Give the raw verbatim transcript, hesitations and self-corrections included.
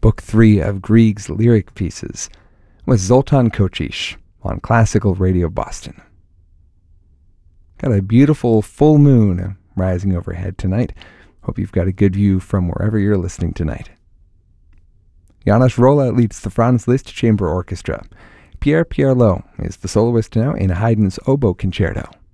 Book three of Grieg's lyric pieces, with Zoltan Kocsis on Classical Radio Boston. Got a beautiful full moon rising overhead tonight. Hope you've got a good view from wherever you're listening tonight. Janos Rolla leads the Franz Liszt Chamber Orchestra. Pierre Pierlot is the soloist now in Haydn's Oboe Concerto.